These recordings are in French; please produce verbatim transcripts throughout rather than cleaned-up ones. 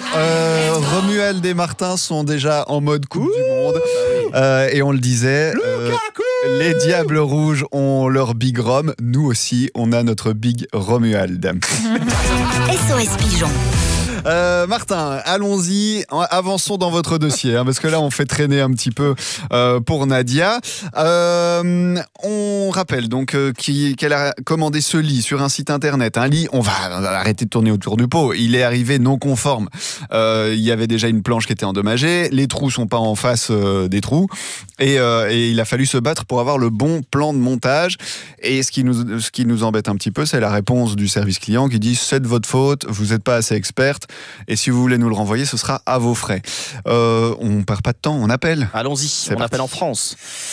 euh, Romuald et Martin sont déjà en mode Coupe du Monde. Euh, et on le disait, euh, les Diables Rouges ont leur Big Rom. Nous aussi, on a notre Big Romuald. S O S Pigeon. Euh, Martin, allons-y, avançons dans votre dossier, hein, parce que là on fait traîner un petit peu euh, pour Nadia. Euh, on rappelle donc euh, qu'elle a commandé ce lit sur un site internet. Un lit, on va arrêter de tourner autour du pot, il est arrivé non conforme. Euh, il y avait déjà une planche qui était endommagée, les trous sont pas en face euh, des trous, et, euh, et il a fallu se battre pour avoir le bon plan de montage. Et ce qui nous, ce qui nous embête un petit peu, c'est la réponse du service client qui dit « c'est de votre faute, vous n'êtes pas assez experte ». Et si vous voulez nous le renvoyer, ce sera à vos frais. Euh, on perd pas de temps, on appelle. Allons-y, C'est on parti. appelle en France.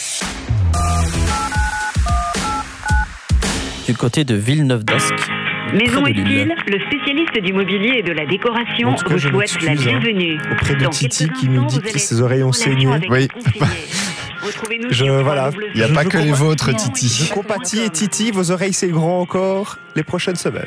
Du côté de Villeneuve-d'Ascq. Maison près de et Lille. Style, le spécialiste du mobilier et de la décoration, En tout cas, vous je souhaite la m'excuse, hein, bienvenue. auprès de Dans Titi quelques qui nous instants, dit vous que allez ses oreilles ont être en relation saigné. avec Oui. un conseiller. Retrouvez-nous Je- sur voilà. W W W. Il n'y a pas Je que les comprends. vôtres, Titi. Je compatis et Titi, vos oreilles saigront encore les prochaines semaines.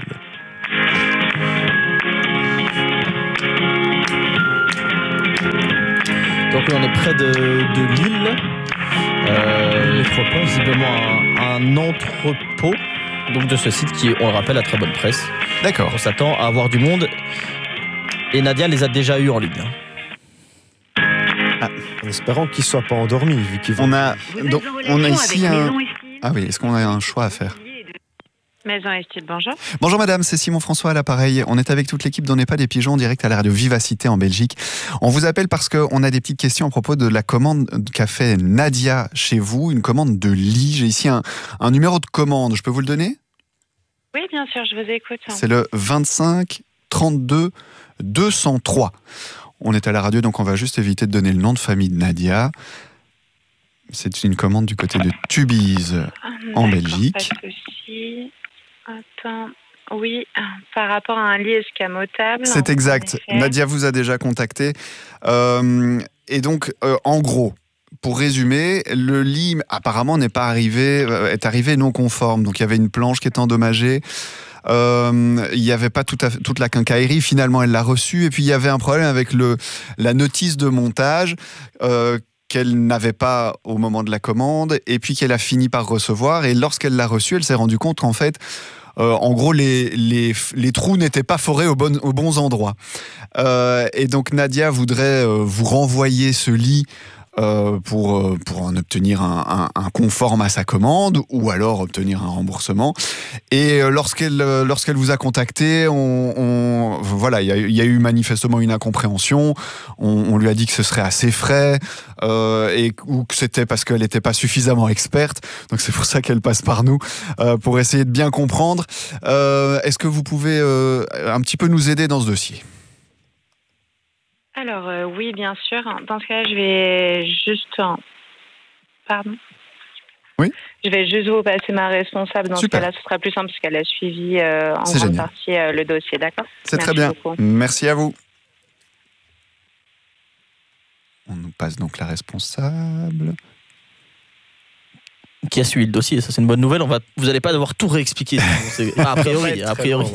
Donc on est près de, de Lille. Euh, visiblement un, un entrepôt donc de ce site qui, on le rappelle, à très bonne presse. D'accord. On s'attend à avoir du monde. Et Nadia les a déjà eu en ligne. En espérant qu'ils ne soient pas endormis, vu qu'ils vont... On a, Vous êtes donc, en on a relation ici avec un... Maison et Style. Ah oui, est-ce qu'on a un choix à faire ? Maison et Style, bonjour. Bonjour madame, c'est Simon François à l'appareil. On est avec toute l'équipe d'On n'est pas des pigeons en direct à la radio Vivacité en Belgique. On vous appelle parce qu'on a des petites questions à propos de la commande qu'a fait Nadia chez vous, une commande de lit. J'ai ici un, un numéro de commande, je peux vous le donner ? Oui, bien sûr, je vous écoute. C'est le vingt-cinq trente-deux deux cent trois. On est à la radio, donc on va juste éviter de donner le nom de famille de Nadia. C'est une commande du côté de Tubize en Belgique. Pas de souci. Attends, oui, par rapport à un lit escamotable. C'est exact. en effet. Nadia vous a déjà contacté. Euh, et donc, euh, en gros, pour résumer, le lit apparemment n'est pas arrivé, euh, est arrivé non conforme. Donc, il y avait une planche qui était endommagée. Euh, il n'y avait pas tout à, toute la quincaillerie. Finalement, elle l'a reçue. Et puis, il y avait un problème avec le, la notice de montage euh, qu'elle n'avait pas au moment de la commande et puis qu'elle a fini par recevoir. Et lorsqu'elle l'a reçue, elle s'est rendue compte qu'en fait, Euh, en gros, les, les, les trous n'étaient pas forés au bon, aux bons endroits. Euh, et donc, Nadia voudrait euh, vous renvoyer ce lit euh, pour, euh, pour en obtenir un, un, un conforme à sa commande ou alors obtenir un remboursement. Et euh, lorsqu'elle, euh, lorsqu'elle vous a contacté, on, on, voilà, il y a, y a eu manifestement une incompréhension. On, on lui a dit que ce serait à ses frais euh, et, ou que c'était parce qu'elle n'était pas suffisamment experte. Donc c'est pour ça qu'elle passe par nous euh, pour essayer de bien comprendre. Euh, est-ce que vous pouvez euh, un petit peu nous aider dans ce dossier ? Alors, euh, oui, bien sûr. Dans ce cas-là, je vais juste... Pardon ? Oui. Je vais juste vous passer ma responsable. Dans Super. ce cas-là, ce sera plus simple parce qu'elle a suivi euh, en C'est grande génial. partie euh, le dossier, d'accord ? C'est très Merci bien. beaucoup. Merci à vous. On nous passe donc la responsable. Qui a suivi le dossier, ça c'est une bonne nouvelle. On va, vous n'allez pas devoir tout réexpliquer. C'est- ah, a priori, a priori.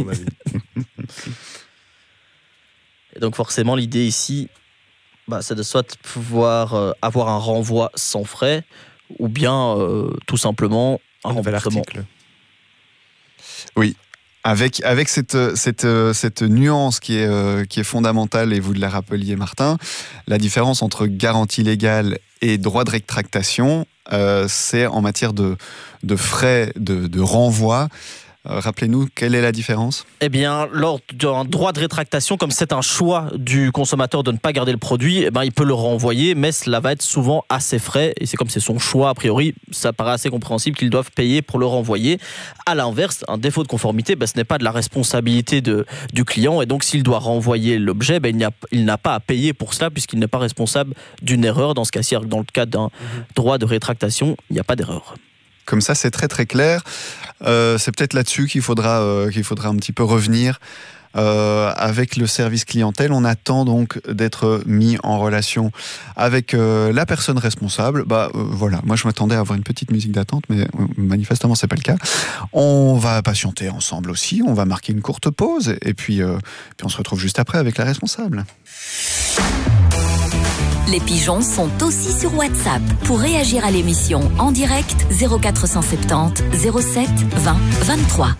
Et donc forcément, l'idée ici, bah, c'est de soit pouvoir euh, avoir un renvoi sans frais, ou bien euh, tout simplement un Un nouvel remboursement. article. Oui. Avec, avec cette, cette, cette nuance qui est, euh, qui est fondamentale, et vous la rappeliez, Martin, la différence entre garantie légale et droit de rétractation, euh, c'est en matière de, de frais de, de renvoi. Euh, rappelez-nous, quelle est la différence ? Eh bien, lors d'un droit de rétractation, comme c'est un choix du consommateur de ne pas garder le produit, eh ben, il peut le renvoyer, mais cela va être souvent à ses frais. Et c'est comme c'est son choix, a priori, ça paraît assez compréhensible qu'ils doivent payer pour le renvoyer. À l'inverse, un défaut de conformité, ben, ce n'est pas de la responsabilité de, du client. Et donc, s'il doit renvoyer l'objet, ben, il, n'y a, il n'a pas à payer pour cela, puisqu'il n'est pas responsable d'une erreur. Dans ce cas-ci, dans le cas d'un droit de rétractation, il n'y a pas d'erreur. Comme ça, c'est très très clair. Euh, c'est peut-être là-dessus qu'il faudra, euh, qu'il faudra un petit peu revenir euh, avec le service clientèle. On attend donc d'être mis en relation avec euh, la personne responsable. Bah euh, voilà, moi je m'attendais à avoir une petite musique d'attente, mais euh, manifestement c'est pas le cas. On va patienter ensemble aussi, on va marquer une courte pause et puis, euh, puis on se retrouve juste après avec la responsable. Les pigeons sont aussi sur WhatsApp. Pour réagir à l'émission en direct, zéro quatre cent soixante-dix zéro sept vingt vingt-trois.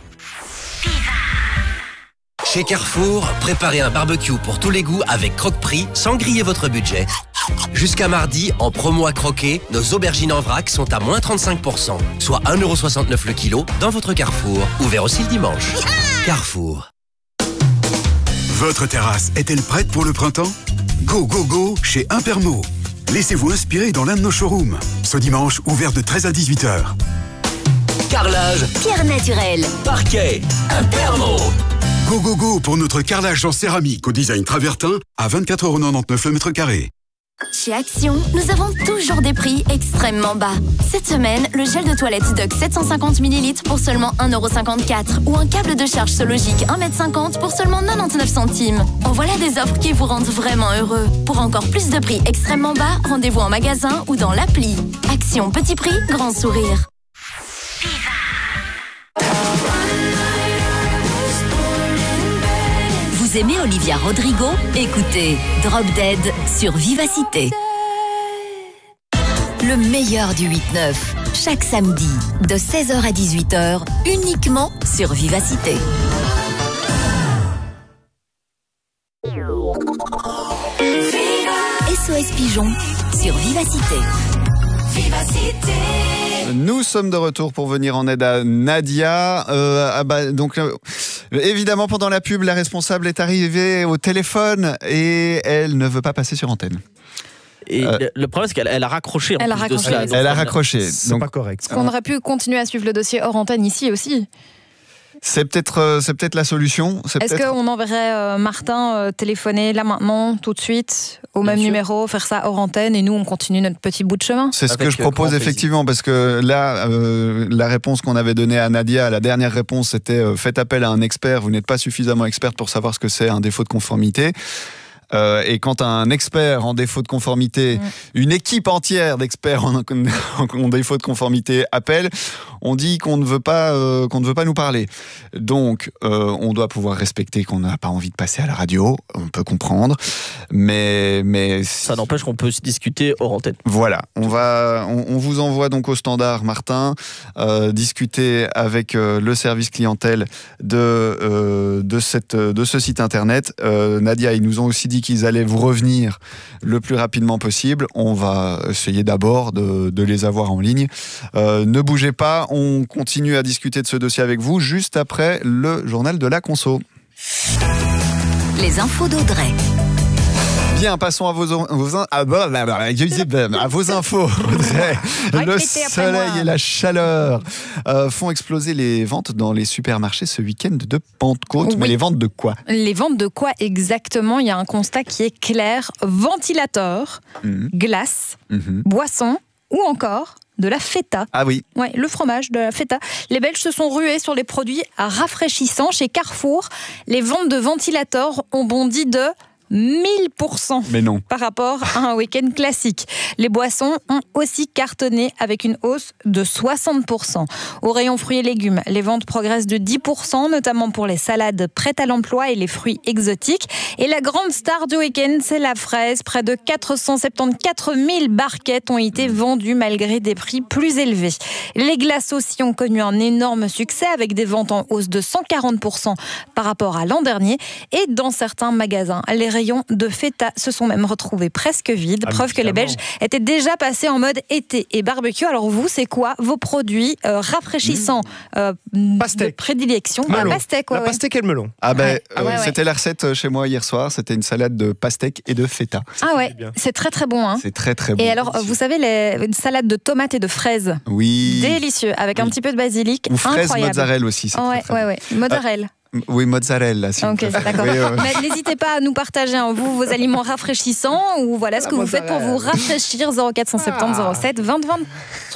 Chez Carrefour, préparez un barbecue pour tous les goûts avec Croque-Prix sans griller votre budget. Jusqu'à mardi, en promo à croquer, nos aubergines en vrac sont à moins trente-cinq pour cent, soit un euro soixante-neuf le kilo dans votre Carrefour. Ouvert aussi le dimanche. Carrefour. Votre terrasse est-elle prête pour le printemps ? Go, go, go chez Impermo. Laissez-vous inspirer dans l'un de nos showrooms. Ce dimanche, ouvert de treize à dix-huit heures. Carrelage, Pierre naturel, parquet, Impermo. Go, go, go pour notre carrelage en céramique au design travertin à vingt-quatre euros quatre-vingt-dix-neuf le mètre carré. Chez Action, nous avons toujours des prix extrêmement bas. Cette semaine, le gel de toilette Duck sept cent cinquante millilitres pour seulement un euro cinquante-quatre ou un câble de charge Sologic un mètre cinquante pour seulement quatre-vingt-dix-neuf centimes. En voilà des offres qui vous rendent vraiment heureux. Pour encore plus de prix extrêmement bas, rendez-vous en magasin ou dans l'appli. Action, petit prix, grand sourire. Vous aimez Olivia Rodrigo? Écoutez Drop Dead sur Vivacité. Le meilleur du huit neuf, chaque samedi, de seize heures à dix-huit heures, uniquement sur Vivacité. S O S Pigeon sur Vivacité. Vivacité. Nous sommes de retour pour venir en aide à Nadia. Euh, ah bah, donc, euh, évidemment, pendant la pub, la responsable est arrivée au téléphone et elle ne veut pas passer sur antenne. Et Euh, le problème, c'est qu'elle elle a raccroché. En Elle a plus de raccroché. cela. Elle Donc, Elle a raccroché. C'est Donc, pas correct. Parce qu'on aurait pu continuer à suivre le dossier hors antenne ici aussi. c'est peut-être, euh, c'est peut-être la solution. C'est Est-ce peut-être... qu'on enverrait euh, Martin euh, téléphoner là maintenant, tout de suite, au Bien même sûr. numéro, faire ça hors antenne et nous on continue notre petit bout de chemin? C'est ce Avec que je grand propose plaisir. effectivement, parce que là, euh, la réponse qu'on avait donnée à Nadia, la dernière réponse, c'était euh, faites appel à un expert, vous n'êtes pas suffisamment experte pour savoir ce que c'est un défaut de conformité. Euh, et quand un expert en défaut de conformité, Mm. une équipe entière d'experts en, en défaut de conformité appelle, on dit qu'on ne veut pas, euh, qu'on ne veut pas nous parler. Donc, euh, on doit pouvoir respecter qu'on n'a pas envie de passer à la radio. On peut comprendre, mais mais Ça n'empêche qu'on peut se discuter hors antenne. voilà, on va, on, on vous envoie donc au standard, Martin, euh, discuter avec euh, le service clientèle de euh, de cette de ce site internet. Euh, Nadia, ils nous ont aussi dit qu'ils allaient vous revenir le plus rapidement possible. On va essayer d'abord de, de les avoir en ligne. Euh, ne bougez pas, on continue à discuter de ce dossier avec vous juste après le journal de la conso. Les infos d'Audrey. Bien, passons à vos, vos, ah, blablabla, à vos infos. Le Répétez après soleil moi. et la chaleur euh, font exploser les ventes dans les supermarchés ce week-end de Pentecôte. Oui. Mais les ventes de quoi? Les ventes de quoi exactement? Il y a un constat qui est clair. Ventilateur, Mhm, glace, mhm. boisson ou encore de la feta. Ah oui, Ouais, le fromage, de la feta. Les Belges se sont rués sur les produits rafraîchissants. Chez Carrefour, les ventes de ventilateurs ont bondi de mille pour cent. mais non. Par rapport à un week-end classique. Les boissons ont aussi cartonné avec une hausse de soixante pour cent. Au rayon fruits et légumes, les ventes progressent de dix pour cent, notamment pour les salades prêtes à l'emploi et les fruits exotiques. Et la grande star du week-end, c'est la fraise. Près de quatre cent soixante-quatorze mille barquettes ont été vendues malgré des prix plus élevés. Les glaces aussi ont connu un énorme succès avec des ventes en hausse de cent quarante pour cent par rapport à l'an dernier. Et dans certains magasins, les rayons de feta se sont même retrouvés presque vides. Ah, Preuve que les évidemment. Belges étaient déjà passés en mode été et barbecue. Alors vous, c'est quoi vos produits euh, rafraîchissants euh, de Pastèque. prédilection? Melon. La pastèque, ouais, La ouais. pastèque et le melon. Ah ben, Ouais. Ah ouais, euh, ouais. c'était la recette chez moi hier soir. C'était une salade de pastèque et de feta. Ah ouais, fait bien. c'est très très bon. Hein. C'est très très bon. Et alors, euh, vous savez, les, une salade de tomates et de fraises, Oui. délicieux, avec un Oui. petit peu de basilic, Ou fraise incroyable. mozzarella aussi. c'est Oh, ouais, très, très ouais, bon. ouais, mozzarella. Oui, mozzarella. Si vous Ok, préférez. d'accord. Oui, euh, Mais n'hésitez pas à nous partager hein, vous vos aliments rafraîchissants ou voilà ce La que vous faites pour vous mozzarella. rafraîchir. Zéro quatre cent soixante-dix zéro sept vingt vingt-trois.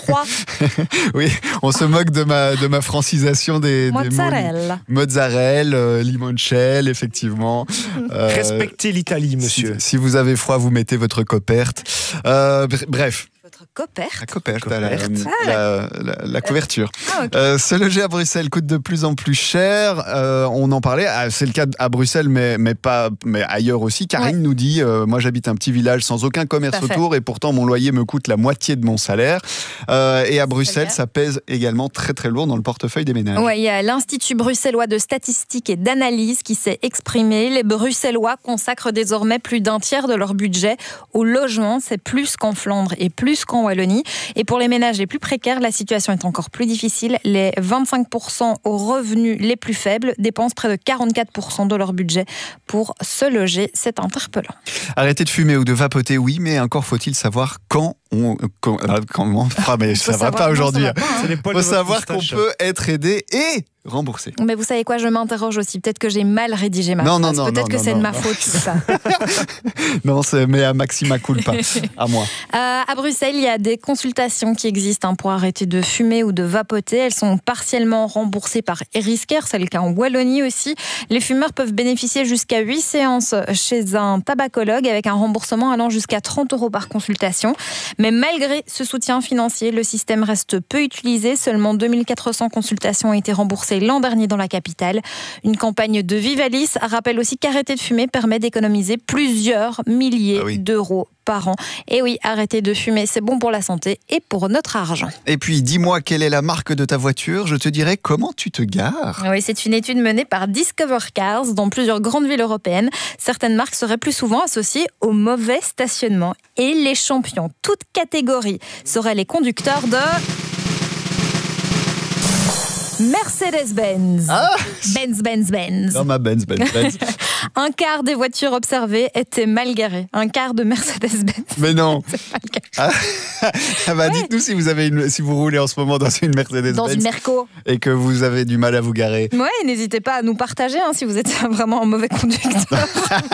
trois. Oui, on se moque de ma, de ma francisation des, des mots. Mozzarella. Mozzarella, euh, limoncello, effectivement. Euh, Respectez l'Italie, monsieur. Si, si vous avez froid, vous mettez votre coperte. Euh, bref. Votre coperte. La coperte, Coperte. la, la, la, la couverture. Ah, ok. Euh, se loger à Bruxelles coûte de plus en plus cher. Euh, on en parlait. Ah, c'est le cas à Bruxelles, mais, mais, pas, mais ailleurs aussi. Karine Ouais. nous dit euh, moi, j'habite un petit village sans aucun commerce Tout à fait. autour et pourtant mon loyer me coûte la moitié de mon salaire. Euh, et à Bruxelles, cas. ça pèse également très très lourd dans le portefeuille des ménages. Ouais, il y a l'Institut bruxellois de statistique et d'analyse qui s'est exprimé. Les Bruxellois consacrent désormais plus d'un tiers de leur budget au logement. C'est plus qu'en Flandre et plus qu'en Wallonie. Et pour les ménages les plus précaires, la situation est encore plus difficile. Les vingt-cinq pour cent aux revenus les plus faibles dépensent près de quarante-quatre pour cent de leur budget pour se loger. C'est interpellant. Arrêter de fumer ou de vapoter, oui, mais encore faut-il savoir quand on. Quand, euh, comment ah, mais ça va savoir- pas non, aujourd'hui. ça va pas, hein. C'est les poils Faut de votre savoir qu'on moustache. peut être aidé et remboursé. Mais vous savez quoi, je m'interroge aussi. Peut-être que j'ai mal rédigé ma Non, non, phrase. non, Peut-être non, que non, c'est de non, ma non. faute, tout ça. Non, c'est mais à maxima culpa, à moi. Euh, à Bruxelles, il y a des consultations qui existent hein, pour arrêter de fumer ou de vapoter. Elles sont partiellement remboursées par Eriscare, c'est le cas en Wallonie aussi. Les fumeurs peuvent bénéficier jusqu'à huit séances chez un tabacologue avec un remboursement allant jusqu'à trente euros par consultation. Mais malgré ce soutien financier, le système reste peu utilisé. Seulement deux mille quatre cents consultations ont été remboursées l'an dernier dans la capitale. Une campagne de Vivalis rappelle aussi qu'arrêter de fumer permet d'économiser plusieurs milliers Ah oui. d'euros par an. Et oui, arrêter de fumer, c'est bon pour la santé et pour notre argent. Et puis, dis-moi quelle est la marque de ta voiture, je te dirai comment tu te gares. Oui, c'est une étude menée par Discover Cars dans plusieurs grandes villes européennes. Certaines marques seraient plus souvent associées au mauvais stationnement. Et les champions, toutes catégories, seraient les conducteurs de Mercedes-Benz. Ah Benz, Benz, Benz. Dans ma Benz, Benz, Benz. Un quart des voitures observées étaient mal garées. Un quart de Mercedes-Benz. Mais non. C'est mal garé. Ah, ah bah, dites-nous si vous avez une, si vous roulez en ce moment dans une Mercedes-Benz Dans une Merco. et que vous avez du mal à vous garer. Ouais, n'hésitez pas à nous partager hein, si vous êtes vraiment un mauvais conducteur.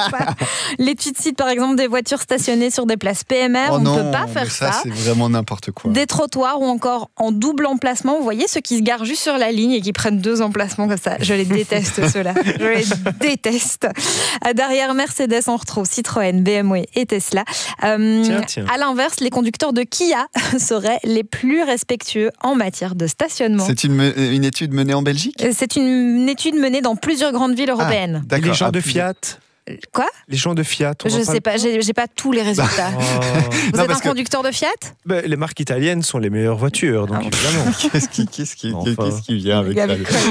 L'étude cite par exemple des voitures stationnées sur des places P M R. Oh On non, ne peut pas mais faire ça, ça. c'est vraiment n'importe quoi. Des trottoirs ou encore en double emplacement. Vous voyez ceux qui se garent juste sur la ligne et qui prennent deux emplacements comme ça. Je les déteste ceux-là. Je les déteste. Derrière Mercedes, on retrouve Citroën, B M W et Tesla. Euh, Tiens, tiens. À l'inverse, les conducteurs de Kia seraient les plus respectueux en matière de stationnement. C'est une, me- une étude menée en Belgique. C'est une étude menée dans plusieurs grandes villes européennes. Et D'accord. les gens Ah, de puis- Fiat Quoi Les gens de Fiat on Je en sais parle pas, j'ai j'ai pas tous les résultats. Oh. Vous Non, êtes parce un que- conducteur de Fiat? Ben, les marques italiennes sont les meilleures voitures, donc Ah. évidemment. Qu'est-ce qui, qu'est-ce qui, Enfin. qu'est-ce qui vient avec Il y ça avait quoi,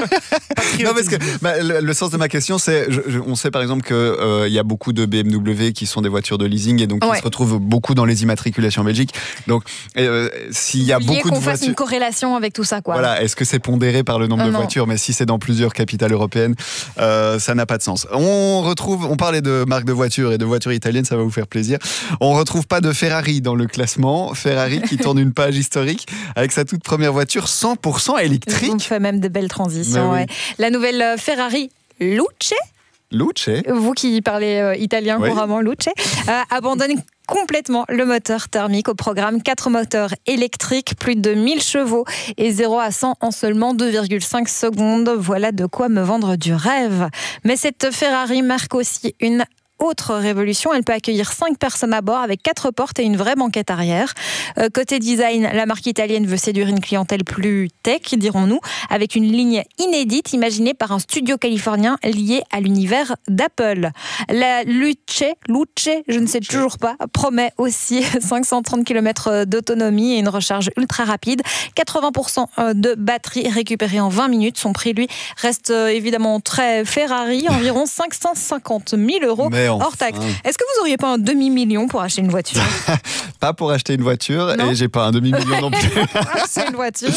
lui Non, parce que bah, le, le sens de ma question, c'est, je- je- on sait par exemple qu'il euh, y a beaucoup de B M W qui sont des voitures de leasing et donc qui Ouais. se retrouvent beaucoup dans les immatriculations en Belgique. Donc, euh, s'il y a Vous vouliez beaucoup de qu'on fasse voitures, une corrélation avec tout ça, quoi. voilà, est-ce que c'est pondéré par le nombre Ah, de non. voitures? Mais si c'est dans plusieurs capitales européennes, euh, ça n'a pas de sens. On retrouve, on parlait de marques de voitures et de voitures italiennes, ça va vous faire plaisir. On retrouve pas de Ferrari dans le classement. Ferrari qui tourne une page historique avec sa toute première voiture cent pour cent On électrique. fait même de belles transitions. Mais oui. ouais. La nouvelle euh, Ferrari Luce, Luce. vous qui parlez euh, italien Oui. couramment, Luce, euh, abandonne complètement le moteur thermique au programme quatre moteurs électriques, plus de mille chevaux et zéro à cent en seulement deux virgule cinq secondes. Voilà de quoi me vendre du rêve. Mais cette Ferrari marque aussi une autre révolution. Elle peut accueillir cinq personnes à bord avec quatre portes et une vraie banquette arrière. Euh, côté design, la marque italienne veut séduire une clientèle plus tech, dirons-nous, avec une ligne inédite imaginée par un studio californien lié à l'univers d'Apple. La Luce, Luce, je ne sais toujours pas, promet aussi cinq cent trente kilomètres d'autonomie et une recharge ultra rapide. quatre-vingts pour cent de batterie récupérée en vingt minutes. Son prix, lui, reste euh, évidemment très Ferrari, environ cinq cent cinquante mille euros. Mais enfin. Hors taxe. Est-ce que vous auriez pas un demi-million pour acheter une voiture? Pas pour acheter une voiture Non. et j'ai pas un demi-million non plus. C'est une voiture.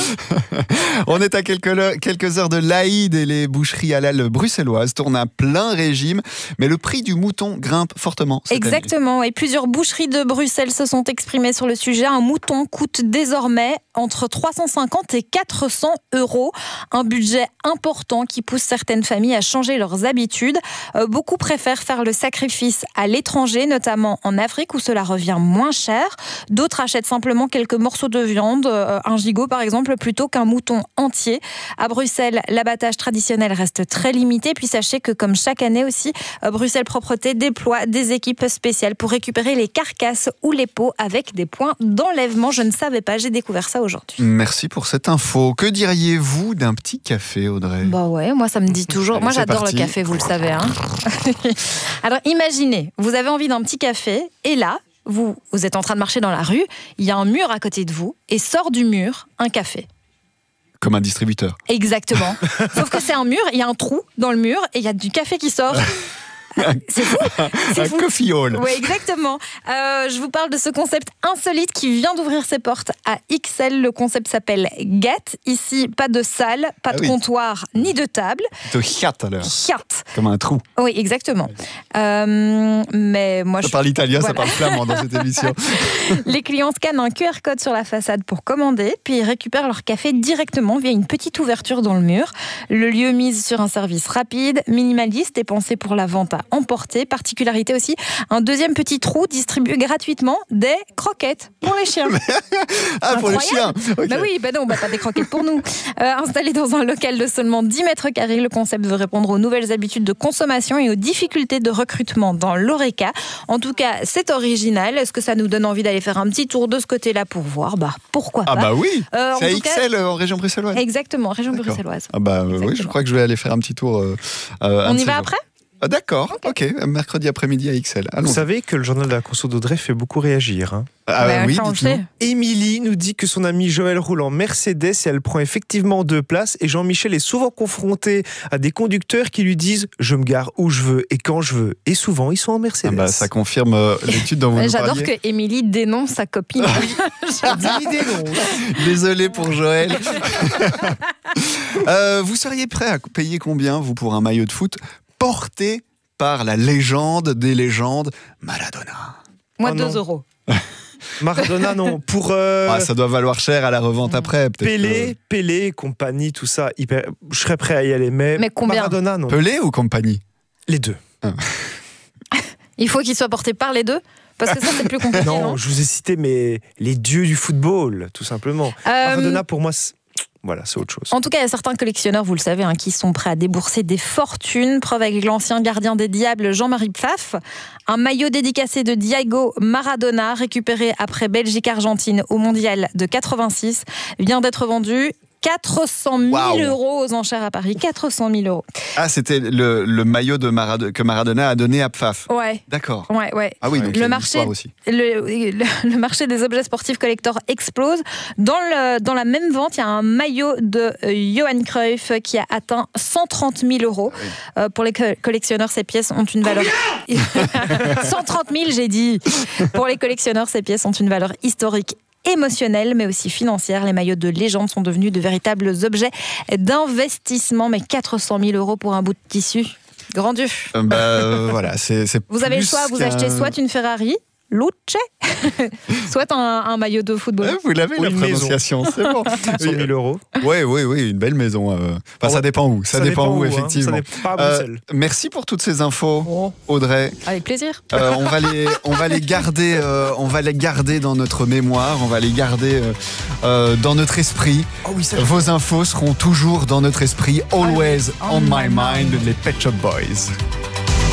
On est à quelques, le- quelques heures de l'Aïd et les boucheries halal bruxelloises tournent à plein régime, mais le prix du mouton grimpe fortement cette année. Exactement. Et plusieurs boucheries de Bruxelles se sont exprimées sur le sujet. Un mouton coûte désormais entre trois cent cinquante et quatre cents euros. Un budget important qui pousse certaines familles à changer leurs habitudes. Euh, beaucoup préfèrent faire le sacrifice à l'étranger, notamment en Afrique où cela revient moins cher. D'autres achètent simplement quelques morceaux de viande, euh, un gigot par exemple, plutôt qu'un mouton entier. À Bruxelles, l'abattage traditionnel reste très limité. Puis sachez que comme chaque année aussi, euh, Bruxelles Propreté déploie des équipes spéciales pour récupérer les carcasses ou les peaux avec des points d'enlèvement. Je ne savais pas, j'ai découvert ça aujourd'hui. Merci pour cette info. Que diriez-vous d'un petit café, Audrey ? Bah ouais, moi ça me dit toujours. Allez, moi c'est j'adore parti. le café, vous le savez. Hein. Alors imaginez, vous avez envie d'un petit café et là, vous, vous êtes en train de marcher dans la rue, il y a un mur à côté de vous et sort du mur un café. Comme un distributeur. Exactement. Sauf que c'est un mur, il y a un trou dans le mur et il y a du café qui sort. C'est fou, c'est un fou. coffee hall. Oui, exactement. Euh, je vous parle de ce concept insolite qui vient d'ouvrir ses portes à X L. Le concept s'appelle Get. Ici, pas de salle, pas Ah de oui. comptoir, ni de table. De chat alors. Chat. Comme un trou. Oui, exactement. Euh, mais moi, Ça je parle italien, ça voilà. parle flamand dans cette émission. Les clients scannent un Q R code sur la façade pour commander, puis ils récupèrent leur café directement via une petite ouverture dans le mur. Le lieu mise sur un service rapide, minimaliste et pensé pour la vente à emporter. Particularité aussi, un deuxième petit trou distribue gratuitement des croquettes pour les chiens. Ah, pour les chiens. Incroyable. Ok. Bah oui, bah non, bah pas des croquettes pour nous. Euh, installé dans un local de seulement dix mètres carrés, le concept veut répondre aux nouvelles habitudes de consommation et aux difficultés de recrutement dans l'Oreca. En tout cas, c'est original. Est-ce que ça nous donne envie d'aller faire un petit tour de ce côté-là pour voir ? Bah pourquoi pas. Ah bah oui. Euh, en C'est à tout X L cas- en région bruxelloise. Exactement, région D'accord. bruxelloise. Ah bah euh, oui, je crois que je vais aller faire un petit tour. Euh, euh, un On de y ces va jours. après ? Ah, d'accord, ok. Mercredi après-midi à X L. Allons. Vous savez que le journal de la conso d'Audrey fait beaucoup réagir. Hein. Ah Bah, oui, ça, on le dites-nous. sait. Émilie nous dit que son ami Joël roule en Mercedes et elle prend effectivement deux places. Et Jean-Michel est souvent confronté à des conducteurs qui lui disent « je me gare où je veux et quand je veux ». Et souvent, ils sont en Ah Mercedes. bah, ça confirme euh, l'étude dont vous nous J'adore parliez. que Émilie dénonce sa copine. Émilie dénonce. Désolé pour Joël. Euh, vous seriez prêt à payer combien, vous, pour un maillot de foot porté par la légende des légendes, Maradona? Moi, Oh deux non. euros. Maradona, non. Pour euh, Ah, ça doit valoir cher à la revente après, peut-être. Pelé, Pelé, compagnie, tout ça, hyper- je serais prêt à y aller. Mais, Mais combien ? Maradona, non. que- Pelé ou compagnie? Les deux. Il faut qu'il soit porté par les deux ? Parce que ça, c'est plus compliqué, non, Non, je vous ai cité mais les dieux du football, tout simplement. Euh, Maradona, pour moi, c'est... voilà, c'est autre chose. En tout cas, il y a certains collectionneurs, vous le savez, hein, qui sont prêts à débourser des fortunes. Preuve avec l'ancien gardien des Diables, Jean-Marie Pfaff. Un maillot dédicacé de Diego Maradona, récupéré après Belgique-Argentine au Mondial de quatre-vingt-six, vient d'être vendu quatre cent mille Waouh. euros aux enchères à Paris. quatre cent mille euros. Ah, c'était le, le maillot de Marad- que Maradona a donné à Pfaff. Ouais. D'accord. Ouais, ouais. Ah oui, donc il y a Le une marché, histoire aussi. le, le- le marché des objets sportifs collector explose. Dans, le, dans la même vente, il y a un maillot de euh, Johan Cruyff qui a atteint cent trente mille euros. Euh, pour les co- collectionneurs, ces pièces ont une valeur... cent trente mille, j'ai dit. Pour les collectionneurs, ces pièces ont une valeur historique, émotionnelle, mais aussi financière. Les maillots de légende sont devenus de véritables objets d'investissement. Mais quatre cent mille euros pour un bout de tissu, grand Dieu. Euh, bah, euh, voilà, c'est, c'est Vous avez le plus choix, vous qu'un- achetez soit une Ferrari, Luce, soit un, un maillot de football. Ouais, vous l'avez, Ou la une maison. prononciation, c'est bon. cent mille euros. Oui, oui, oui, une belle maison. euh. Enfin, ça dépend où. Ça, dépend, où, hein. effectivement. Ça dépend pas à Euh, Bruxelles. merci pour toutes ces infos, Audrey. Avec plaisir. Euh, on va les, on va les garder, euh, on va les garder dans notre mémoire, on va les garder euh, euh, dans notre esprit. Oh oui, ça, Vos infos seront toujours dans notre esprit. Always on my mind, les Pet Shop Boys.